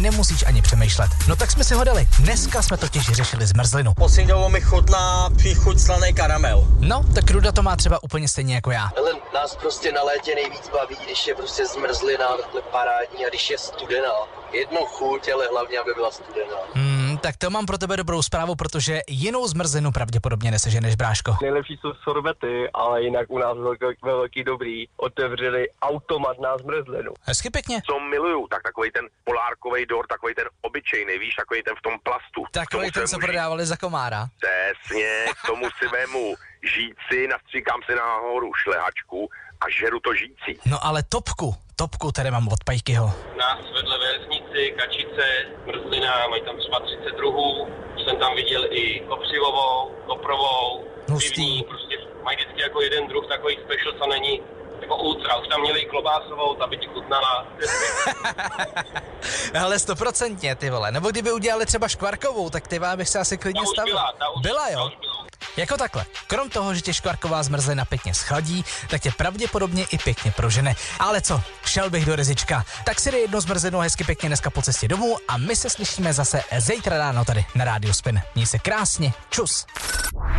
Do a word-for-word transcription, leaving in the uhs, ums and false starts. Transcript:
nemusíš ani přemýšlet. No tak jsme si ho dali. Dneska jsme totiž řešili zmrzlinu. Poslední dobou mi chutná chuť slaný karamel. No, tak Ruda to má třeba úplně stejně jako já. Ale nás prostě na létě nejvíc baví, když je prostě zmrzlina, takhle parádní a když je studená. Jednu chuť, ale hlavně, aby byla studená. Hmm, tak to mám pro tebe dobrou zprávu, protože jinou zmrzlinu pravděpodobně neseženeš, bráško. Nejlepší jsou sorbety, ale jinak u nás velký, velký dobrý otevřeli automat na zmrzlinu. Hezky pěkně. Co miluju, tak takový ten polárkový dort, takový ten obyčejný, víš, takový ten v tom plastu. Takový ten, co prodávali za komára. Přesně, k tomu si vemu žíci, nastříkám si nahoru šlehačku a žeru to žící. No ale topku, topku tady mám od Pajkyho. Nás vedle ve vesnici, kačice, mrzlina, mají tam třeba třicet druhů. Jsem tam viděl i kopřivovou, koprovou, pivní, prostě mají vždycky jako jeden druh takový special, co není jako ultra. Už tam měli i klobásovou, ta by ti chutnala. Ale stoprocentně, ty vole. Nebo kdyby udělali třeba škvarkovou, tak ty bych se asi klidně stavil. Byla, ta už, byla, jo? ta už byla. Jako takhle. Krom toho, že tě škvarková zmrzlina pěkně schladí, tak tě pravděpodobně i pěkně prožene. Ale co, šel bych do Rizička. Tak si dej jednu zmrzlinu hezky pěkně dneska po cestě domů a my se slyšíme zase zítra ráno tady na Rádiu Spin. Měj se krásně, čus.